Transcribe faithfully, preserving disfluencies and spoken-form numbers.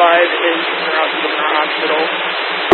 survive is send her out to the hospital.